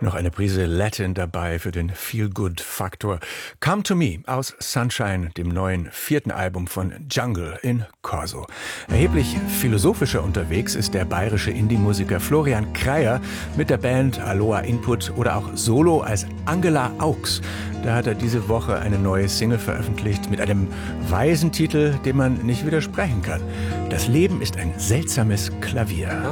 Noch eine Prise Latin dabei für den Feel-Good-Faktor. Come to Me aus Sunshine, dem neuen 4. Album von Jungle in Corso. Erheblich philosophischer unterwegs ist der bayerische Indie-Musiker Florian Kreyer mit der Band Aloha Input oder auch solo als Angela Augs. Da hat er diese Woche eine neue Single veröffentlicht mit einem weisen Titel, dem man nicht widersprechen kann. Das Leben ist ein seltsames Klavier.